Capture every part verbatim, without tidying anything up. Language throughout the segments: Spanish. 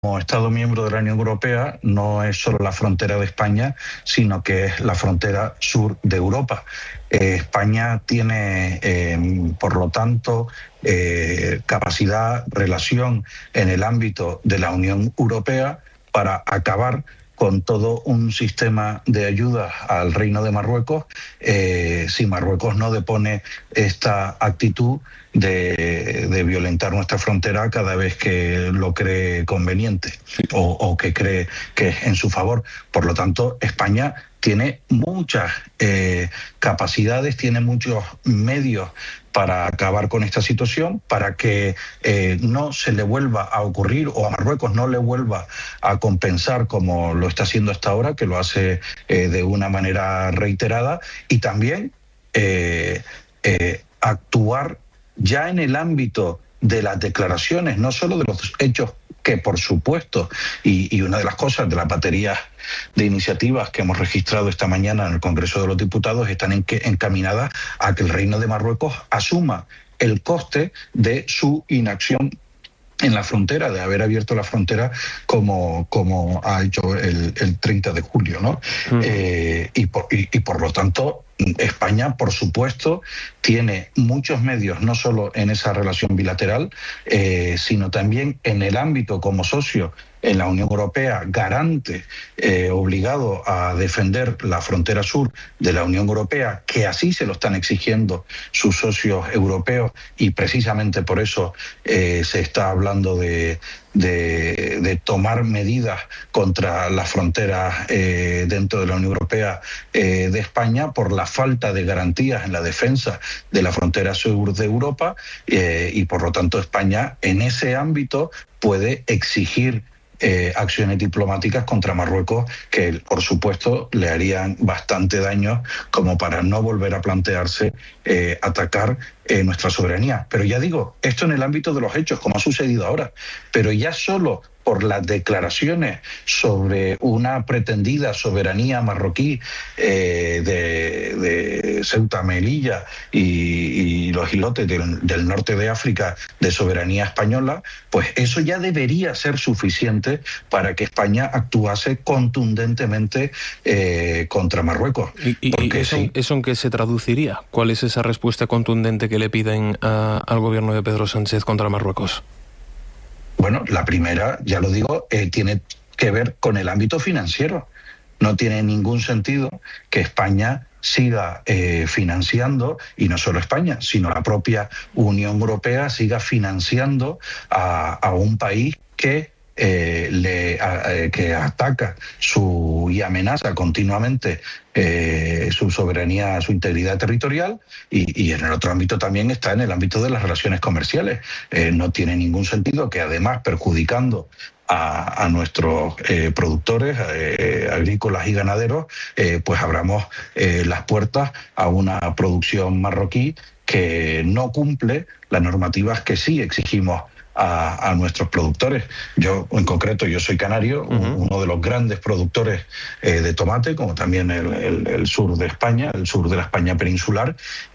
como Estado miembro de la Unión Europea no es solo la frontera de España, sino que es la frontera sur de Europa. Eh, España tiene, eh, por lo tanto, eh, capacidad, relación en el ámbito de la Unión Europea para acabar con todo un sistema de ayuda al Reino de Marruecos, eh, si Marruecos no depone esta actitud de, de violentar nuestra frontera cada vez que lo cree conveniente o, o que cree que es en su favor. Por lo tanto, España tiene muchas eh, capacidades, tiene muchos medios para acabar con esta situación, para que eh, no se le vuelva a ocurrir o a Marruecos no le vuelva a compensar como lo está haciendo hasta ahora, que lo hace eh, de una manera reiterada, y también eh, eh, actuar ya en el ámbito de las declaraciones, no solo de los hechos que, por supuesto, y, y una de las cosas de las baterías de iniciativas que hemos registrado esta mañana en el Congreso de los Diputados están en que, encaminadas a que el Reino de Marruecos asuma el coste de su inacción en la frontera, de haber abierto la frontera como, como ha hecho el, el treinta de julio, ¿no? Uh-huh. Eh, y, por, y, y por lo tanto, España, por supuesto, tiene muchos medios, no solo en esa relación bilateral, eh, sino también en el ámbito como socio en la Unión Europea, garante, eh, obligado a defender la frontera sur de la Unión Europea, que así se lo están exigiendo sus socios europeos, y precisamente por eso eh, se está hablando de, de, de tomar medidas contra las fronteras eh, dentro de la Unión Europea eh, de España por la falta de garantías en la defensa de la frontera sur de Europa, eh, y por lo tanto España en ese ámbito puede exigir Eh, acciones diplomáticas contra Marruecos que, por supuesto, le harían bastante daño como para no volver a plantearse eh, atacar eh, nuestra soberanía. Pero ya digo, esto en el ámbito de los hechos, como ha sucedido ahora, pero ya solo por las declaraciones sobre una pretendida soberanía marroquí eh, de, de Ceuta, Melilla y, y los islotes del, del norte de África de soberanía española, pues eso ya debería ser suficiente para que España actuase contundentemente eh, contra Marruecos. ¿Y, y, y eso, sí. eso en qué se traduciría? ¿Cuál es esa respuesta contundente que le piden a, al gobierno de Pedro Sánchez contra Marruecos? Bueno, la primera, ya lo digo, eh, tiene que ver con el ámbito financiero. No tiene ningún sentido que España siga eh, financiando, y no solo España, sino la propia Unión Europea siga financiando a, a un país que Eh, le, a, que ataca su, y amenaza continuamente eh, su soberanía, su integridad territorial, y, y en el otro ámbito también está en el ámbito de las relaciones comerciales. Eh, no tiene ningún sentido que, además, perjudicando a, a nuestros eh, productores eh, agrícolas y ganaderos, eh, pues abramos eh, las puertas a una producción marroquí que no cumple las normativas que sí exigimos A, a nuestros productores. Yo, en concreto, yo soy canario, uh-huh. uno de los grandes productores eh, de tomate, como también el, el, el sur de España, el sur de la España peninsular,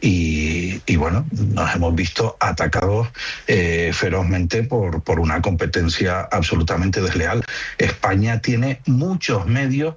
y, y bueno, nos hemos visto atacados eh, ferozmente por, por una competencia absolutamente desleal. España tiene muchos medios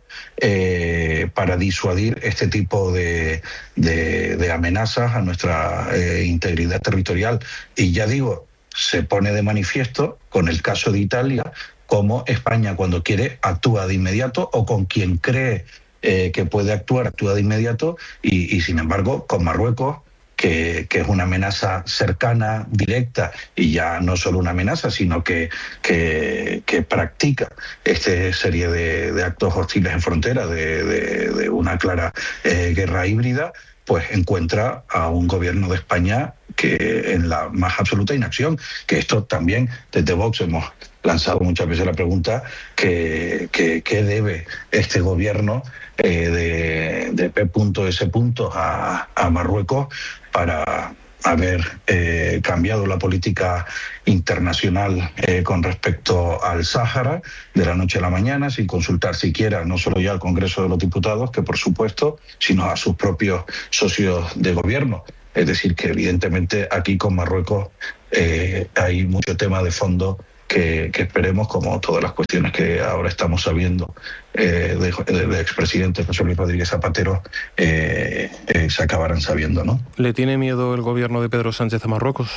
eh, para disuadir este tipo de, de, de amenazas a nuestra eh, integridad territorial, y ya digo, se pone de manifiesto con el caso de Italia cómo España, cuando quiere, actúa de inmediato, o con quien cree eh, que puede actuar, actúa de inmediato, y, y sin embargo con Marruecos, que, que es una amenaza cercana, directa, y ya no solo una amenaza, sino que, que, que practica esta serie de, de actos hostiles en frontera, de, de, de una clara eh, guerra híbrida, pues encuentra a un gobierno de España que en la más absoluta inacción, que esto también desde Vox hemos lanzado muchas veces la pregunta, que, que, que debe este gobierno eh, de, de P S a, a Marruecos para haber eh, cambiado la política internacional eh, con respecto al Sáhara de la noche a la mañana, sin consultar siquiera no solo ya al Congreso de los Diputados, que por supuesto, sino a sus propios socios de gobierno. Es decir, que evidentemente aquí con Marruecos eh, hay mucho tema de fondo que, que esperemos, como todas las cuestiones que ahora estamos sabiendo eh, del de expresidente José Luis Rodríguez Zapatero, eh, eh, se acabarán sabiendo, ¿no? ¿Le tiene miedo el gobierno de Pedro Sánchez a Marruecos?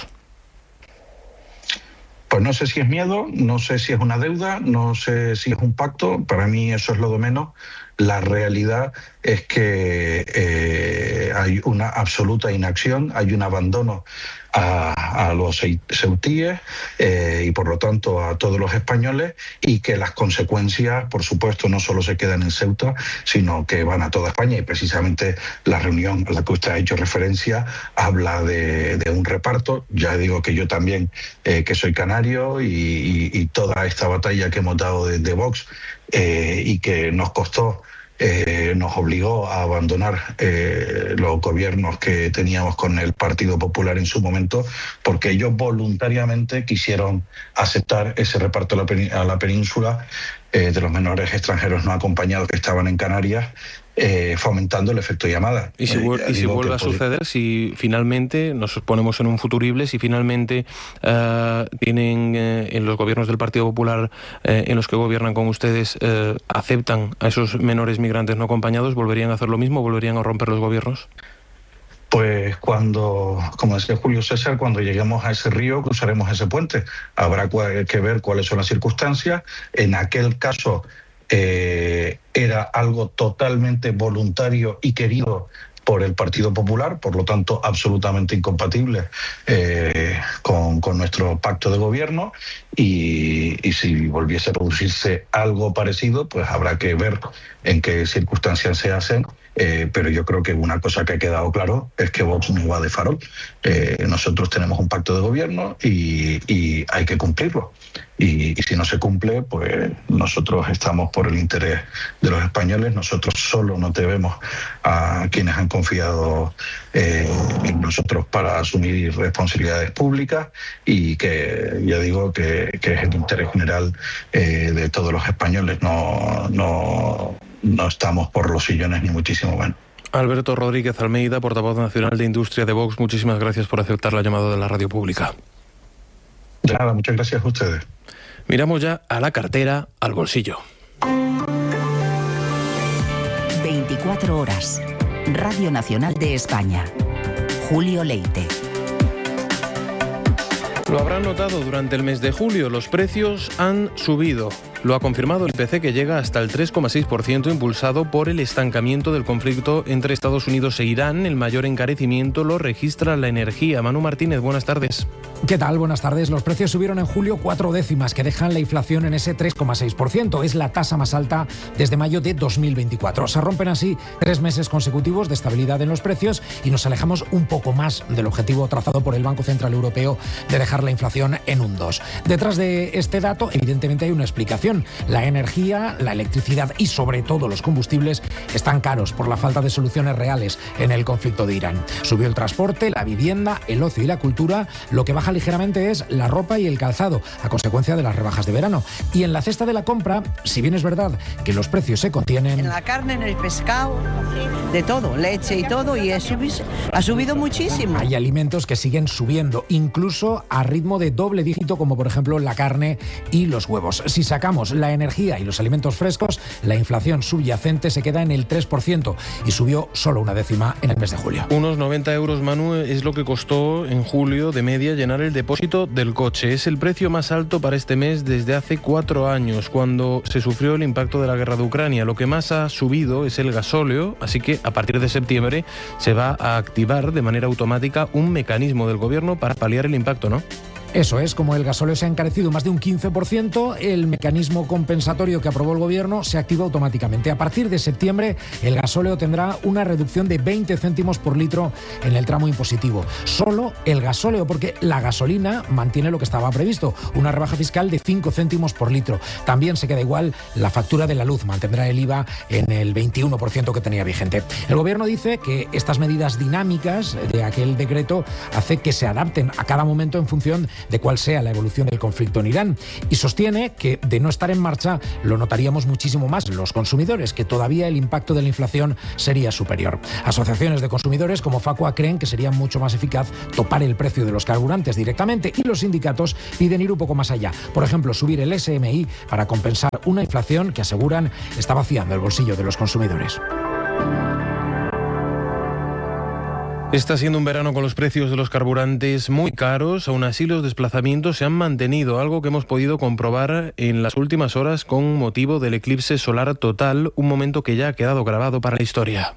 Pues no sé si es miedo, no sé si es una deuda, no sé si es un pacto. Para mí eso es lo de menos. La realidad es que eh, hay una absoluta inacción, hay un abandono a, a los ceutíes eh, y por lo tanto a todos los españoles, y que las consecuencias, por supuesto, no solo se quedan en Ceuta, sino que van a toda España. Y precisamente la reunión a la que usted ha hecho referencia habla de, de un reparto. Ya digo que yo también, eh, que soy canario, y, y, y toda esta batalla que hemos dado de, de Vox eh, y que nos costó, Eh, nos obligó a abandonar eh, los gobiernos que teníamos con el Partido Popular en su momento, porque ellos voluntariamente quisieron aceptar ese reparto a la, penín- a la península eh, de los menores extranjeros no acompañados que estaban en Canarias, eh, fomentando el efecto llamada. Y si, Eh, y si vuelve a suceder, si finalmente nos ponemos en un futurible, si finalmente uh, tienen eh, en los gobiernos del Partido Popular eh, en los que gobiernan con ustedes, eh, aceptan a esos menores migrantes no acompañados, ¿volverían a hacer lo mismo? ¿Volverían a romper los gobiernos? Pues cuando, como decía Julio César, cuando lleguemos a ese río cruzaremos ese puente. Habrá que ver cuáles son las circunstancias. En aquel caso eh, era algo totalmente voluntario y querido por el Partido Popular, por lo tanto absolutamente incompatible eh, con, con nuestro pacto de gobierno, y, y si volviese a producirse algo parecido, pues habrá que ver en qué circunstancias se hacen. Eh, pero yo creo que una cosa que ha quedado claro es que Vox no va de farol. Eh, nosotros tenemos un pacto de gobierno y, y hay que cumplirlo. Y, y si no se cumple, pues nosotros estamos por el interés de los españoles. Nosotros solo nos debemos a quienes han confiado eh, en nosotros para asumir responsabilidades públicas, y que ya digo que, que es el interés general eh, de todos los españoles. No, no, no estamos por los sillones, ni muchísimo menos. Alberto Rodríguez Almeida, portavoz nacional de Industria de Vox, muchísimas gracias por aceptar la llamada de la radio pública. De nada, muchas gracias a ustedes. Miramos ya a la cartera, al bolsillo. veinticuatro horas. Radio Nacional de España. Julio Leite. Lo habrán notado durante el mes de julio, los precios han subido. Lo ha confirmado el I P C, que llega hasta el tres coma seis por ciento, impulsado por el estancamiento del conflicto entre Estados Unidos e Irán. El mayor encarecimiento lo registra la energía. Manu Martínez, buenas tardes. ¿Qué tal? Buenas tardes. Los precios subieron en julio cuatro décimas, que dejan la inflación en ese tres coma seis por ciento. Es la tasa más alta desde mayo de dos mil veinticuatro. Se rompen así tres meses consecutivos de estabilidad en los precios y nos alejamos un poco más del objetivo trazado por el Banco Central Europeo de dejar la inflación en un dos. Detrás de este dato, evidentemente, hay una explicación. La energía, la electricidad y sobre todo los combustibles están caros por la falta de soluciones reales en el conflicto de Irán. Subió el transporte, la vivienda, el ocio y la cultura. Lo que baja ligeramente es la ropa y el calzado, a consecuencia de las rebajas de verano. Y en la cesta de la compra, si bien es verdad que los precios se contienen... En la carne, en el pescado, de todo, leche y todo, y ha subido, ha subido muchísimo. Hay alimentos que siguen subiendo, incluso a ritmo de doble dígito, como por ejemplo la carne y los huevos. Si sacamos la energía y los alimentos frescos, la inflación subyacente se queda en el tres por ciento y subió solo una décima en el mes de julio. Unos noventa euros, Manu, es lo que costó en julio de media llenar el depósito del coche. Es el precio más alto para este mes desde hace cuatro años, cuando se sufrió el impacto de la guerra de Ucrania. Lo que más ha subido es el gasóleo, así que a partir de septiembre se va a activar de manera automática un mecanismo del gobierno para paliar el impacto, ¿no? Eso es, como el gasóleo se ha encarecido más de un quince por ciento, el mecanismo compensatorio que aprobó el gobierno se activa automáticamente. A partir de septiembre, el gasóleo tendrá una reducción de veinte céntimos por litro en el tramo impositivo. Solo el gasóleo, porque la gasolina mantiene lo que estaba previsto, una rebaja fiscal de cinco céntimos por litro. También se queda igual la factura de la luz, mantendrá el I V A en el veintiuno por ciento que tenía vigente. El gobierno dice que estas medidas dinámicas de aquel decreto hace que se adapten a cada momento en función de cuál sea la evolución del conflicto en Irán y sostiene que de no estar en marcha lo notaríamos muchísimo más los consumidores, que todavía el impacto de la inflación sería superior. Asociaciones de consumidores como Facua creen que sería mucho más eficaz topar el precio de los carburantes directamente y los sindicatos piden ir un poco más allá. Por ejemplo, subir el S M I para compensar una inflación que aseguran está vaciando el bolsillo de los consumidores. Está siendo un verano con los precios de los carburantes muy caros, aún así los desplazamientos se han mantenido, algo que hemos podido comprobar en las últimas horas con motivo del eclipse solar total, un momento que ya ha quedado grabado para la historia.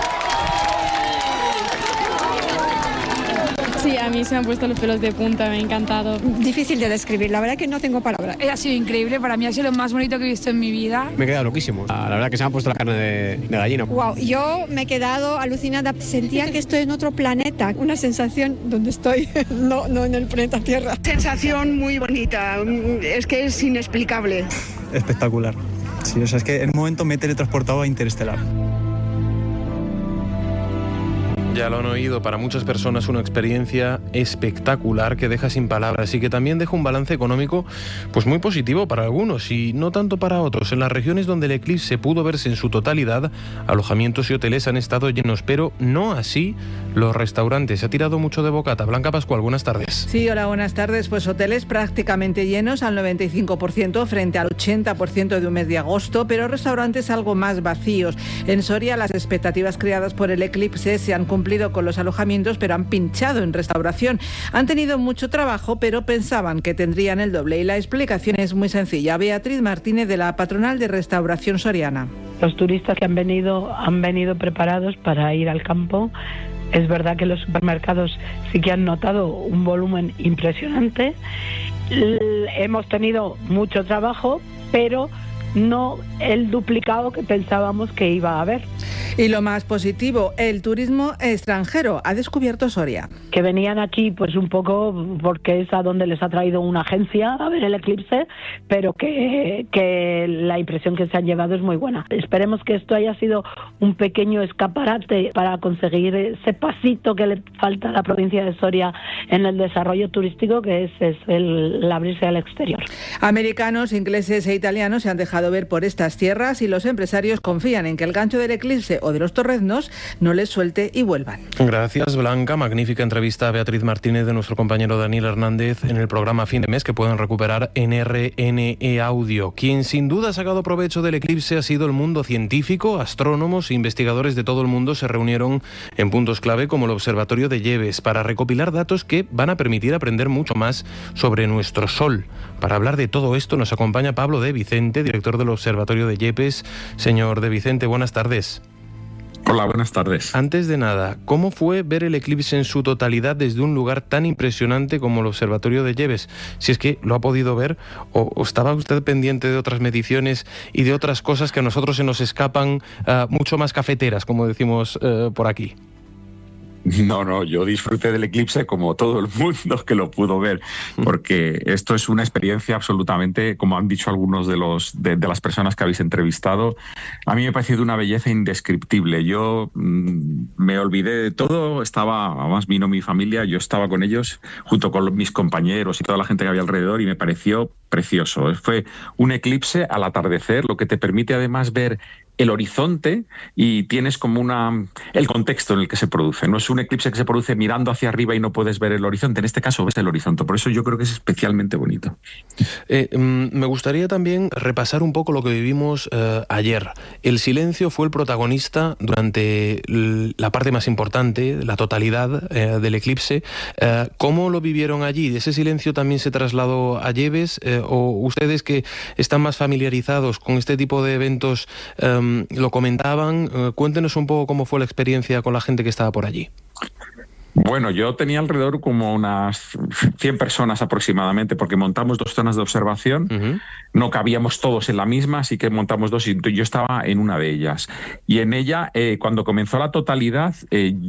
Sí, a mí se me han puesto los pelos de punta, me ha encantado. Difícil de describir, la verdad que no tengo palabras. Ha sido increíble, para mí ha sido lo más bonito que he visto en mi vida. Me he quedado loquísimo, la verdad que se me ha puesto la carne de, de gallina. Wow, yo me he quedado alucinada, sentía que estoy en otro planeta, una sensación donde estoy, no, no en el planeta Tierra. Sensación muy bonita, es que es inexplicable. Espectacular, sí, o sea, es que en un momento me he teletransportado a Interestelar. Ya lo han oído, para muchas personas una experiencia espectacular que deja sin palabras y que también deja un balance económico pues muy positivo para algunos y no tanto para otros. En las regiones donde el eclipse pudo verse en su totalidad, alojamientos y hoteles han estado llenos, pero no así los restaurantes. Se ha tirado mucho de bocata. Blanca Pascual, buenas tardes. Sí, hola, buenas tardes. Pues hoteles prácticamente llenos al noventa y cinco por ciento frente al ochenta por ciento de un mes de agosto, pero restaurantes algo más vacíos. En Soria las expectativas creadas por el eclipse se han cumplido con los alojamientos, pero han pinchado en restauración. Han tenido mucho trabajo, pero pensaban que tendrían el doble y la explicación es muy sencilla. Beatriz Martínez, de la Patronal de Restauración Soriana. Los turistas que han venido han venido preparados para ir al campo. Es verdad que los supermercados sí que han notado un volumen impresionante. Hemos tenido mucho trabajo, pero no el duplicado que pensábamos que iba a haber. Y lo más positivo, el turismo extranjero ha descubierto Soria. Que venían aquí pues un poco porque es a donde les ha traído una agencia a ver el eclipse, pero que, que la impresión que se han llevado es muy buena. Esperemos que esto haya sido un pequeño escaparate para conseguir ese pasito que le falta a la provincia de Soria en el desarrollo turístico, que es, es el, el abrirse al exterior. Americanos, ingleses e italianos se han dejado ver por estas tierras y los empresarios confían en que el gancho del eclipse o de los torreznos no les suelte y vuelvan. Gracias, Blanca. Magnífica entrevista a Beatriz Martínez de nuestro compañero Daniel Hernández en el programa Fin de Mes, que pueden recuperar en R N E Audio. Quien sin duda ha sacado provecho del eclipse ha sido el mundo científico. Astrónomos e investigadores de todo el mundo se reunieron en puntos clave como el Observatorio de Yebes para recopilar datos que van a permitir aprender mucho más sobre nuestro Sol. Para hablar de todo esto nos acompaña Pablo de Vicente, director del Observatorio de Yepes. Señor de Vicente, buenas tardes. Hola, buenas tardes. Antes de nada, ¿cómo fue ver el eclipse en su totalidad desde un lugar tan impresionante como el Observatorio de Yebes? Si es que lo ha podido ver, o, o estaba usted pendiente de otras mediciones y de otras cosas que a nosotros se nos escapan uh, mucho más cafeteras, como decimos uh, por aquí. No, no, yo disfruté del eclipse como todo el mundo que lo pudo ver, porque esto es una experiencia absolutamente, como han dicho algunos de los de, de las personas que habéis entrevistado, a mí me ha parecido una belleza indescriptible. Yo mmm, me olvidé de todo, estaba, además vino mi familia, yo estaba con ellos, junto con mis compañeros y toda la gente que había alrededor, y me pareció precioso. Fue un eclipse al atardecer, lo que te permite además ver el horizonte y tienes como una el contexto en el que se produce. No es un eclipse que se produce mirando hacia arriba y no puedes ver el horizonte. En este caso ves el horizonte. Por eso yo creo que es especialmente bonito. Eh, me gustaría también repasar un poco lo que vivimos eh, ayer. El silencio fue el protagonista durante la parte más importante, la totalidad eh, del eclipse. Eh, ¿Cómo lo vivieron allí? ¿Ese silencio también se trasladó a Yebes? Eh, ¿O ustedes que están más familiarizados con este tipo de eventos eh, lo comentaban? Uh, cuéntenos un poco cómo fue la experiencia con la gente que estaba por allí. Bueno, yo tenía alrededor como unas cien personas aproximadamente, porque montamos dos zonas de observación, uh-huh. No cabíamos todos en la misma, así que montamos dos y yo estaba en una de ellas. Y en ella, eh, cuando comenzó la totalidad, eh, yo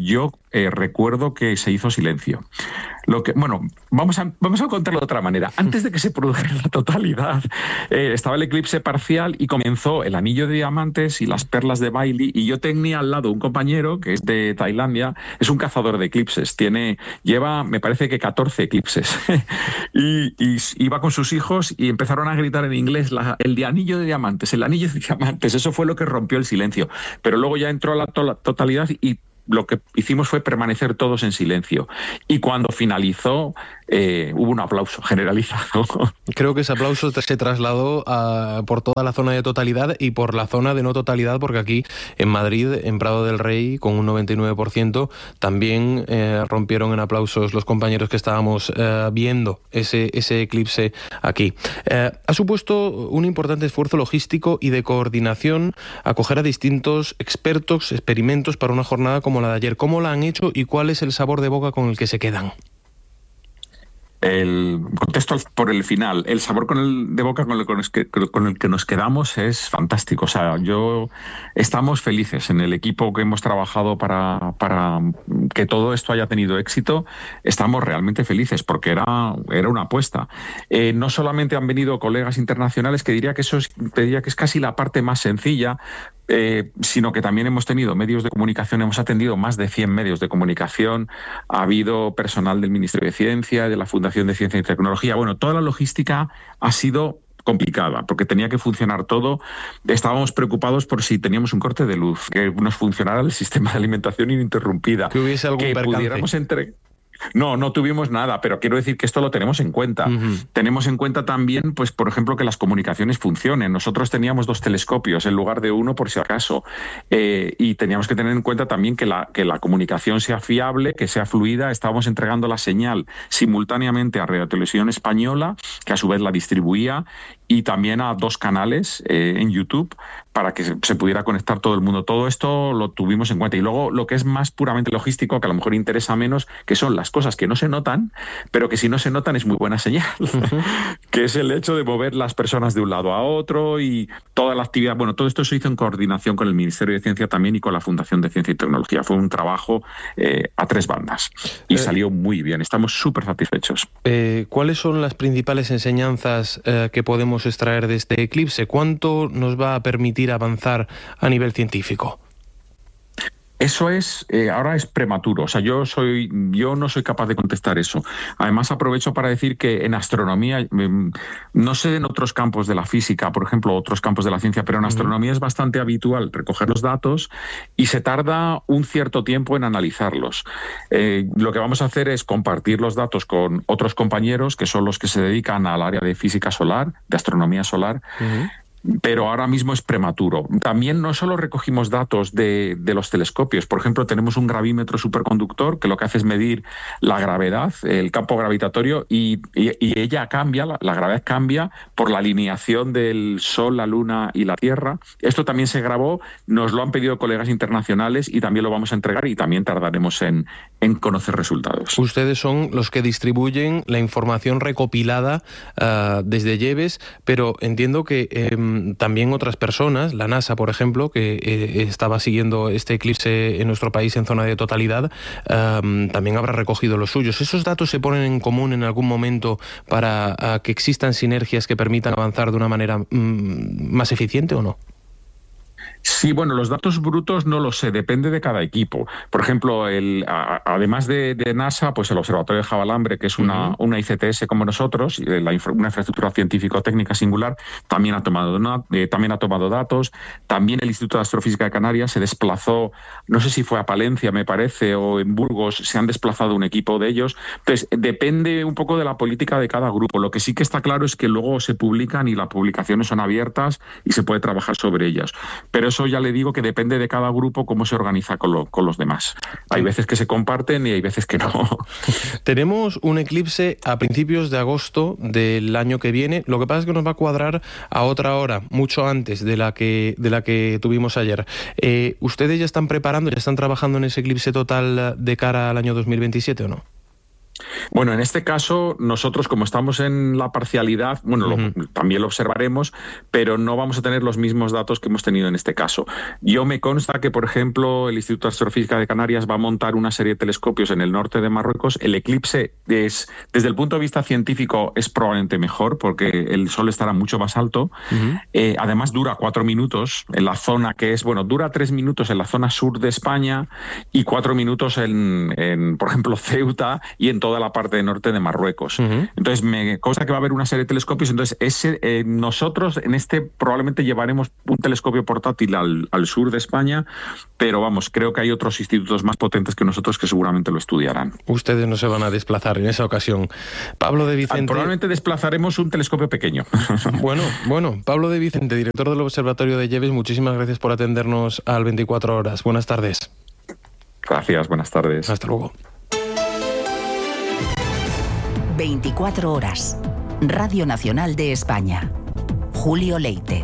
eh, recuerdo que se hizo silencio. Lo que, bueno, vamos a, vamos a contarlo de otra manera. Antes de que se produjera la totalidad, eh, estaba el eclipse parcial y comenzó el anillo de diamantes y las perlas de Bailey, y yo tenía al lado un compañero que es de Tailandia, es un cazador de eclipses, tiene, lleva, me parece que catorce eclipses, y, y iba con sus hijos y empezaron a gritar en inglés la, el de anillo de diamantes, el anillo de diamantes, eso fue lo que rompió el silencio. Pero luego ya entró la, to la totalidad y lo que hicimos fue permanecer todos en silencio. Y cuando finalizó, eh, hubo un aplauso generalizado. Creo que ese aplauso se trasladó a, por toda la zona de totalidad y por la zona de no totalidad, porque aquí en Madrid, en Prado del Rey, con un noventa y nueve por ciento, también eh, rompieron en aplausos los compañeros que estábamos eh, viendo ese, ese eclipse aquí. Eh, ha supuesto un importante esfuerzo logístico y de coordinación acoger a distintos expertos, experimentos para una jornada como la de ayer. ¿Cómo la han hecho y cuál es el sabor de boca con el que se quedan? El contesto por el final, el sabor con el de boca con el, con, el que, con el que nos quedamos es fantástico. O sea, yo estamos felices en el equipo que hemos trabajado para, para que todo esto haya tenido éxito. Estamos realmente felices porque era, era una apuesta. Eh, no solamente han venido colegas internacionales, que diría que eso es, diría que es casi la parte más sencilla, Eh, sino que también hemos tenido medios de comunicación, hemos atendido más de cien medios de comunicación, ha habido personal del Ministerio de Ciencia, de la Fundación de Ciencia y Tecnología. Bueno, toda la logística ha sido complicada, porque tenía que funcionar todo. Estábamos preocupados por si teníamos un corte de luz, que nos funcionara el sistema de alimentación ininterrumpida, que hubiese algún que percance. Pudiéramos entre... No, no tuvimos nada, pero quiero decir que esto lo tenemos en cuenta. Uh-huh. Tenemos en cuenta también, pues, por ejemplo, que las comunicaciones funcionen. Nosotros teníamos dos telescopios en lugar de uno, por si acaso, eh, y teníamos que tener en cuenta también que la, que la comunicación sea fiable, que sea fluida. Estábamos entregando la señal simultáneamente a Radio Televisión Española, que a su vez la distribuía, y también a dos canales eh, en YouTube, para que se, se pudiera conectar todo el mundo. Todo esto lo tuvimos en cuenta. Y luego lo que es más puramente logístico, que a lo mejor interesa menos, que son las cosas que no se notan, pero que si no se notan es muy buena señal, uh-huh. que es el hecho de mover las personas de un lado a otro y toda la actividad. Bueno, todo esto se hizo en coordinación con el Ministerio de Ciencia también y con la Fundación de Ciencia y Tecnología. Fue un trabajo eh, a tres bandas y eh, salió muy bien. Estamos súper satisfechos. Eh, ¿Cuáles son las principales enseñanzas eh, que podemos extraer de este eclipse? ¿Cuánto nos va a permitir avanzar a nivel científico? Eso es, eh, ahora es prematuro, o sea, yo soy, yo no soy capaz de contestar eso. Además, aprovecho para decir que en astronomía, eh, no sé en otros campos de la física, por ejemplo, otros campos de la ciencia, pero en astronomía es bastante habitual recoger los datos y se tarda un cierto tiempo en analizarlos. Eh, lo que vamos a hacer es compartir los datos con otros compañeros que son los que se dedican al área de física solar, de astronomía solar. Uh-huh. Pero ahora mismo es prematuro. También no solo recogimos datos de, de los telescopios. Por ejemplo, tenemos un gravímetro superconductor que lo que hace es medir la gravedad, el campo gravitatorio, y, y, y ella cambia, la, la gravedad cambia por la alineación del Sol, la Luna y la Tierra. Esto también se grabó, nos lo han pedido colegas internacionales y también lo vamos a entregar y también tardaremos en, en conocer resultados. Ustedes son los que distribuyen la información recopilada uh, desde Lleves, pero entiendo que eh, también otras personas, la NASA, por ejemplo, que eh, estaba siguiendo este eclipse en nuestro país en zona de totalidad, um, también habrá recogido los suyos. ¿Esos datos se ponen en común en algún momento para uh, que existan sinergias que permitan avanzar de una manera um, más eficiente o no? Sí, bueno, los datos brutos no lo sé, depende de cada equipo. Por ejemplo, el, a, además de, de NASA, pues el Observatorio de Javalambre, que es una, uh-huh. una I C T S como nosotros, la infra, una infraestructura científico-técnica singular, también ha, tomado, eh, también ha tomado datos. También el Instituto de Astrofísica de Canarias se desplazó, no sé si fue a Palencia, me parece, o en Burgos, se han desplazado un equipo de ellos. Entonces, depende un poco de la política de cada grupo. Lo que sí que está claro es que luego se publican y las publicaciones son abiertas y se puede trabajar sobre ellas. Pero eso ya le digo que depende de cada grupo cómo se organiza con, lo, con los demás. Hay veces que se comparten y hay veces que no. Tenemos un eclipse a principios de agosto del año que viene. Lo que pasa es que nos va a cuadrar a otra hora, mucho antes de la que, de la que tuvimos ayer. Eh, ¿Ustedes ya están preparando, ya están trabajando en ese eclipse total de cara al año dos mil veintisiete o no? Bueno, en este caso, nosotros como estamos en la parcialidad, bueno, Uh-huh. lo, también lo observaremos, pero no vamos a tener los mismos datos que hemos tenido en este caso. Yo me consta que, por ejemplo, el Instituto de Astrofísica de Canarias va a montar una serie de telescopios en el norte de Marruecos. El eclipse, es, desde el punto de vista científico, es probablemente mejor porque el Sol estará mucho más alto. Uh-huh. Eh, además, dura cuatro minutos en la zona que es, bueno, dura tres minutos en la zona sur de España y cuatro minutos en, en por ejemplo, Ceuta y en toda la parte norte de Marruecos. Uh-huh. Entonces, me consta que va a haber una serie de telescopios. Entonces, ese, eh, nosotros en este probablemente llevaremos un telescopio portátil al, al sur de España, pero vamos, creo que hay otros institutos más potentes que nosotros que seguramente lo estudiarán. Ustedes no se van a desplazar en esa ocasión. Pablo de Vicente... Probablemente desplazaremos un telescopio pequeño. Bueno, bueno, Pablo de Vicente, director del Observatorio de Lleves, muchísimas gracias por atendernos al veinticuatro horas. Buenas tardes. Gracias, buenas tardes. Hasta luego. veinticuatro horas. Radio Nacional de España. Julio Leite.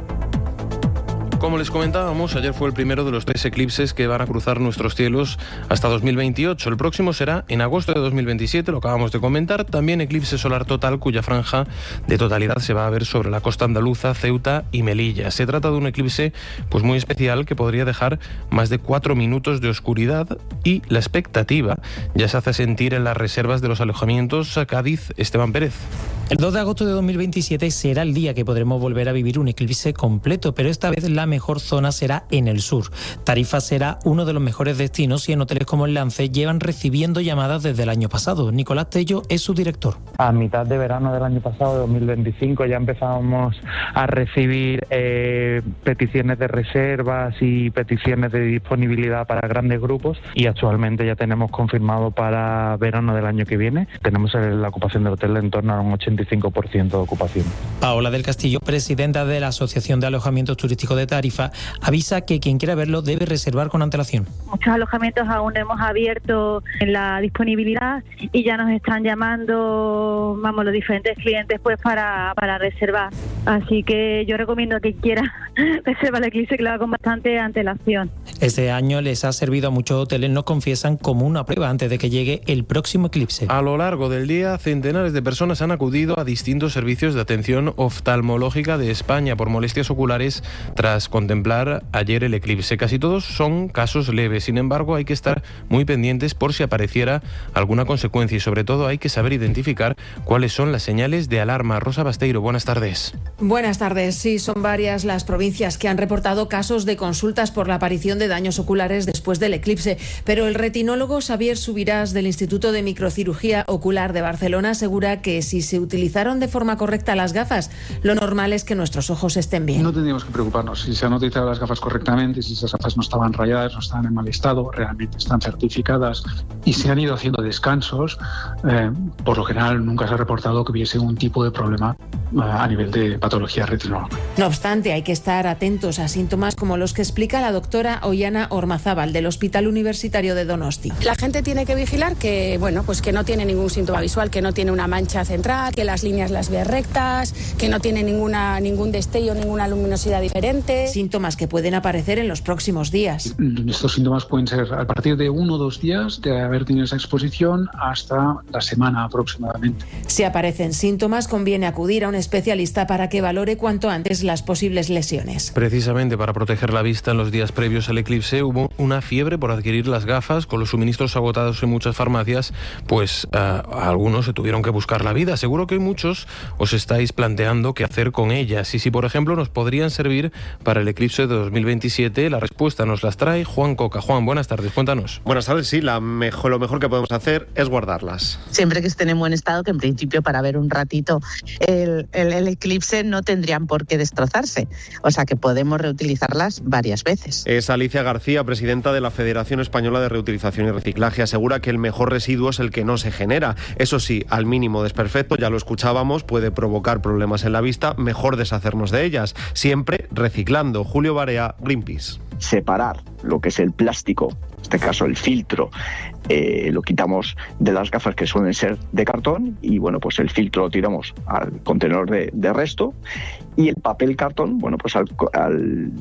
Como les comentábamos, ayer fue el primero de los tres eclipses que van a cruzar nuestros cielos hasta dos mil veintiocho. El próximo será en agosto de dos mil veintisiete, lo acabamos de comentar. También eclipse solar total, cuya franja de totalidad se va a ver sobre la costa andaluza, Ceuta y Melilla. Se trata de un eclipse pues muy especial que podría dejar más de cuatro minutos de oscuridad y la expectativa ya se hace sentir en las reservas de los alojamientos a Cádiz. Esteban Pérez. El dos de agosto de dos mil veintisiete será el día que podremos volver a vivir un eclipse completo, pero esta vez la mejor zona será en el sur. Tarifa será uno de los mejores destinos y en hoteles como el Lance llevan recibiendo llamadas desde el año pasado. Nicolás Tello es su director. A mitad de verano del año pasado, dos mil veinticinco, ya empezábamos a recibir eh, peticiones de reservas y peticiones de disponibilidad para grandes grupos y actualmente ya tenemos confirmado para verano del año que viene. Tenemos la ocupación del hotel en torno a un ochenta y cinco por ciento de ocupación. Paola del Castillo, presidenta de la Asociación de Alojamientos Turísticos de Tarifa, avisa que quien quiera verlo debe reservar con antelación. Muchos alojamientos aún hemos abierto en la disponibilidad y ya nos están llamando, vamos, los diferentes clientes pues para, para reservar. Así que yo recomiendo a quien quiera reservar el eclipse que lo haga con bastante antelación. Este año les ha servido a muchos hoteles, nos confiesan, como una prueba antes de que llegue el próximo eclipse. A lo largo del día, centenares de personas han acudido a distintos servicios de atención oftalmológica de España por molestias oculares tras contemplar ayer el eclipse. Casi todos son casos leves, sin embargo hay que estar muy pendientes por si apareciera alguna consecuencia y sobre todo hay que saber identificar cuáles son las señales de alarma. Rosa Basteiro, buenas tardes. Buenas tardes. Sí, son varias las provincias que han reportado casos de consultas por la aparición de daños oculares después del eclipse, pero el retinólogo Xavier Subirás del Instituto de Microcirugía Ocular de Barcelona asegura que si se utilizaron de forma correcta las gafas, lo normal es que nuestros ojos estén bien. No tendríamos que preocuparnos si se han utilizado las gafas correctamente, si esas gafas no estaban rayadas, no estaban en mal estado, realmente están certificadas y se han ido haciendo descansos. Eh, por lo general nunca se ha reportado que hubiese un tipo de problema eh, a nivel de patología retinológica. No obstante, hay que estar atentos a síntomas como los que explica la doctora Ollana Ormazábal del Hospital Universitario de Donosti. La gente tiene que vigilar que, bueno, pues que no tiene ningún síntoma visual, que no tiene una mancha central, que las líneas las ve rectas, que no tiene ninguna, ningún destello, ninguna luminosidad diferente. Síntomas que pueden aparecer en los próximos días. Estos síntomas pueden ser a partir de uno o dos días de haber tenido esa exposición hasta la semana aproximadamente. Si aparecen síntomas, conviene acudir a un especialista para que valore cuanto antes las posibles lesiones. Precisamente para proteger la vista en los días previos al eclipse hubo una fiebre por adquirir las gafas. Con los suministros agotados en muchas farmacias, pues uh, algunos se tuvieron que buscar la vida. Seguro que muchos os estáis planteando qué hacer con ellas y si, por ejemplo, nos podrían servir para el eclipse de dos mil veintisiete. La respuesta nos las trae Juan Coca. Juan, buenas tardes, cuéntanos. Buenas tardes, sí, la mejor, lo mejor que podemos hacer es guardarlas. Siempre que estén en buen estado, que en principio para ver un ratito el, el, el eclipse no tendrían por qué destrozarse, o sea que podemos reutilizarlas varias veces. Es Alicia García, presidenta de la Federación Española de Reutilización y Reciclaje. Asegura que el mejor residuo es el que no se genera. Eso sí, al mínimo desperfecto, ya lo escuchábamos, puede provocar problemas en la vista, mejor deshacernos de ellas, siempre reciclando. Julio Barea, Greenpeace. Separar lo que es el plástico, en este caso el filtro, eh, lo quitamos de las gafas que suelen ser de cartón y bueno, pues el filtro lo tiramos al contenedor de, de resto y el papel cartón, bueno, pues al, al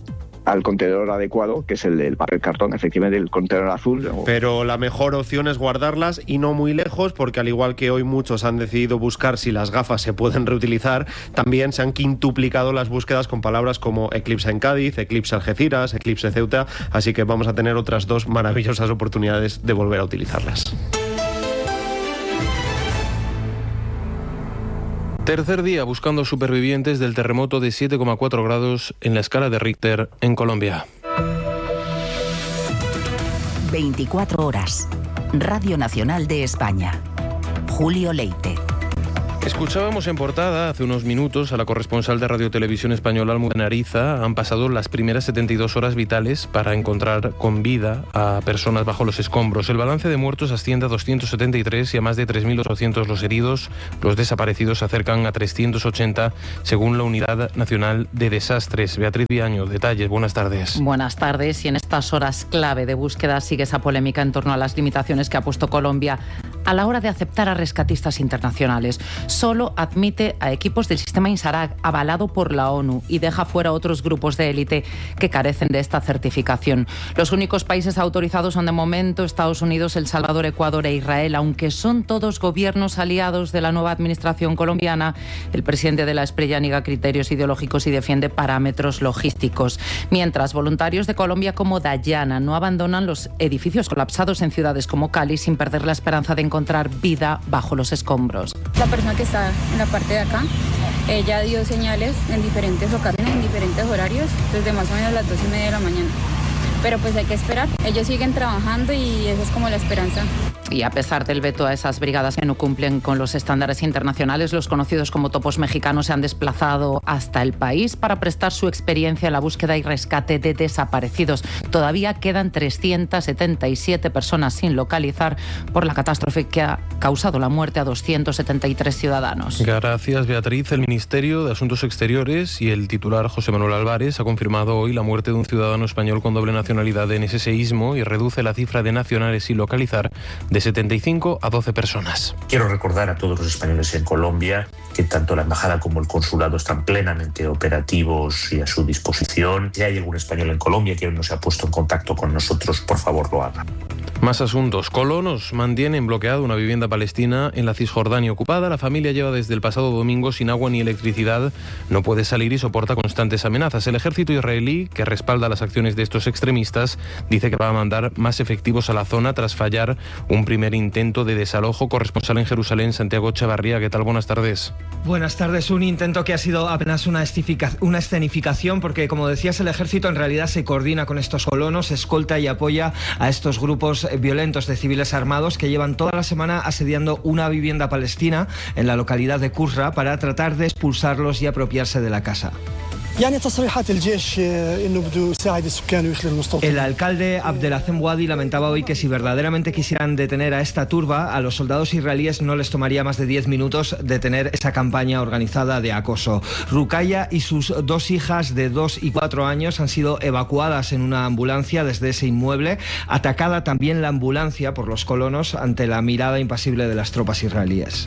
al contenedor adecuado, que es el del papel cartón, efectivamente el contenedor azul. Pero la mejor opción es guardarlas y no muy lejos, porque al igual que hoy muchos han decidido buscar si las gafas se pueden reutilizar, también se han quintuplicado las búsquedas con palabras como eclipse en Cádiz, eclipse Algeciras, eclipse Ceuta, así que vamos a tener otras dos maravillosas oportunidades de volver a utilizarlas. Tercer día buscando supervivientes del terremoto de siete coma cuatro grados en la escala de Richter en Colombia. veinticuatro horas. Radio Nacional de España. Julio Leite. Escuchábamos en portada hace unos minutos a la corresponsal de Radio Televisión Española, Almudena Ariza. Han pasado las primeras setenta y dos horas vitales para encontrar con vida a personas bajo los escombros. El balance de muertos asciende a doscientos setenta y tres y a más de tres mil ochocientos los heridos. Los desaparecidos se acercan a trescientos ochenta según la Unidad Nacional de Desastres. Beatriz Viaño, detalles. Buenas tardes. Buenas tardes. Y en estas horas clave de búsqueda sigue esa polémica en torno a las limitaciones que ha puesto Colombia a la hora de aceptar a rescatistas internacionales. Solo admite a equipos del sistema INSARAG avalado por la ONU y deja fuera a otros grupos de élite que carecen de esta certificación. Los únicos países autorizados son de momento Estados Unidos, El Salvador, Ecuador e Israel, aunque son todos gobiernos aliados de la nueva administración colombiana. El presidente de la Espriella niega criterios ideológicos y defiende parámetros logísticos. Mientras, voluntarios de Colombia como Dayana no abandonan los edificios colapsados en ciudades como Cali sin perder la esperanza de encontrar vida bajo los escombros. La persona que está en la parte de acá, ella dio señales en diferentes ocasiones, en diferentes horarios, desde más o menos las dos y media de la mañana. Pero pues hay que esperar. Ellos siguen trabajando y esa es como la esperanza. Y a pesar del veto a esas brigadas que no cumplen con los estándares internacionales, los conocidos como topos mexicanos se han desplazado hasta el país para prestar su experiencia en la búsqueda y rescate de desaparecidos. Todavía quedan trescientas setenta y siete personas sin localizar por la catástrofe que ha causado la muerte a doscientos setenta y tres ciudadanos. Gracias, Beatriz. El Ministerio de Asuntos Exteriores y el titular José Manuel Álvarez ha confirmado hoy la muerte de un ciudadano español con doble nacionalidad en ese seísmo y reduce la cifra de nacionales sin localizar de setenta y cinco a doce personas. Quiero recordar a todos los españoles en Colombia que tanto la embajada como el consulado están plenamente operativos y a su disposición. Si hay algún español en Colombia que aún no se ha puesto en contacto con nosotros, por favor lo haga. Más asuntos. Colonos mantienen bloqueada una vivienda palestina en la Cisjordania ocupada. La familia lleva desde el pasado domingo sin agua ni electricidad. No puede salir y soporta constantes amenazas. El ejército israelí, que respalda las acciones de estos extremistas, dice que va a mandar más efectivos a la zona tras fallar un primer intento de desalojo. Corresponsal en Jerusalén, Santiago Chavarría. ¿Qué tal? Buenas tardes. Buenas tardes. Un intento que ha sido apenas una, una escenificación porque, como decías, el ejército en realidad se coordina con estos colonos, escolta y apoya a estos grupos violentos de civiles armados que llevan toda la semana asediando una vivienda palestina en la localidad de Qusra para tratar de expulsarlos y apropiarse de la casa. El alcalde Abdelazem Wadi lamentaba hoy que si verdaderamente quisieran detener a esta turba, a los soldados israelíes no les tomaría más de diez minutos detener esa campaña organizada de acoso. Rukaya y sus dos hijas de dos y cuatro años han sido evacuadas en una ambulancia desde ese inmueble, atacada también la ambulancia por los colonos ante la mirada impasible de las tropas israelíes.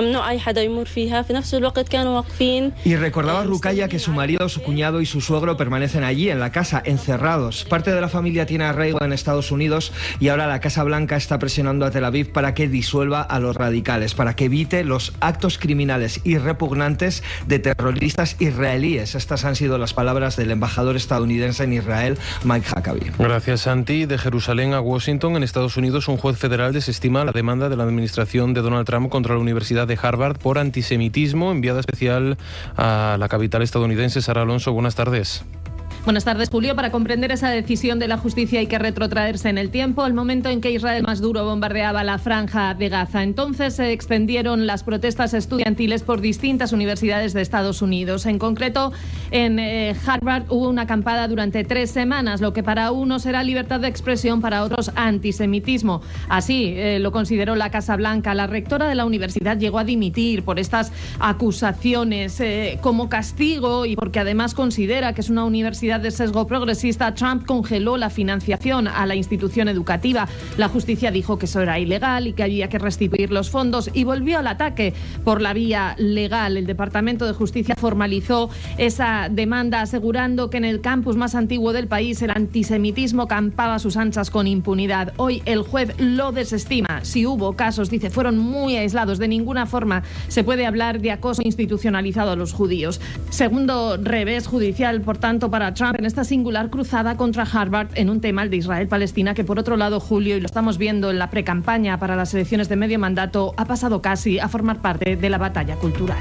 Y recordaba Rukaya que su marido, su cuñado y su suegro permanecen allí en la casa, encerrados. Parte de la familia tiene arraigo en Estados Unidos y ahora la Casa Blanca está presionando a Tel Aviv para que disuelva a los radicales, para que evite los actos criminales y repugnantes de terroristas israelíes. Estas han sido las palabras del embajador estadounidense en Israel, Mike Huckabee. Gracias, Santi. De Jerusalén a Washington, en Estados Unidos, un juez federal desestima la demanda de la administración de Donald Trump contra la Universidad de Harvard por antisemitismo. Enviada especial a la capital estadounidense, Sara Alonso, buenas tardes. Buenas tardes, Julio. Para comprender esa decisión de la justicia hay que retrotraerse en el tiempo, al momento en que Israel más duro bombardeaba la franja de Gaza. Entonces se extendieron las protestas estudiantiles por distintas universidades de Estados Unidos. En concreto, en eh, Harvard hubo una acampada durante tres semanas, lo que para unos era libertad de expresión, para otros antisemitismo. Así eh, lo consideró la Casa Blanca. La rectora de la universidad llegó a dimitir por estas acusaciones eh, como castigo y porque además considera que es una universidad necesidad de sesgo progresista, Trump congeló la financiación a la institución educativa. La justicia dijo que eso era ilegal y que había que restituir los fondos y volvió al ataque por la vía legal. El Departamento de Justicia formalizó esa demanda asegurando que en el campus más antiguo del país el antisemitismo campaba a sus anchas con impunidad. Hoy el juez lo desestima. Si hubo casos, dice, fueron muy aislados. De ninguna forma se puede hablar de acoso institucionalizado a los judíos. Segundo revés judicial, por tanto, para Trump en esta singular cruzada contra Harvard en un tema, el de Israel-Palestina, que por otro lado, Julio, y lo estamos viendo en la precampaña para las elecciones de medio mandato, ha pasado casi a formar parte de la batalla cultural.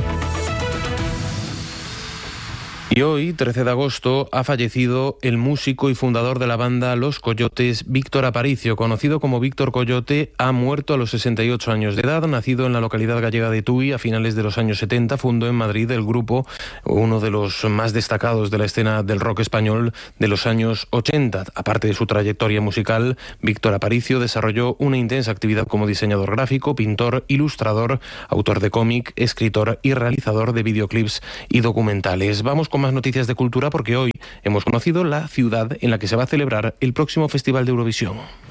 Y hoy, trece de agosto, ha fallecido el músico y fundador de la banda Los Coyotes, Víctor Aparicio, conocido como Víctor Coyote. Ha muerto a los sesenta y ocho años de edad. Nacido en la localidad gallega de Tui a finales de los años setenta, fundó en Madrid el grupo, uno de los más destacados de la escena del rock español de los años ochenta. Aparte de su trayectoria musical, Víctor Aparicio desarrolló una intensa actividad como diseñador gráfico, pintor, ilustrador, autor de cómic, escritor y realizador de videoclips y documentales. Vamos con más noticias de cultura porque hoy hemos conocido la ciudad en la que se va a celebrar el próximo Festival de Eurovisión.